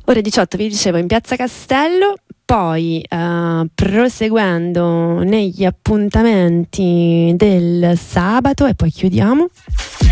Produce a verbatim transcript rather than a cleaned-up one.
Ore diciotto, vi dicevo, in Piazza Castello. Poi uh, proseguendo negli appuntamenti del sabato e poi chiudiamo.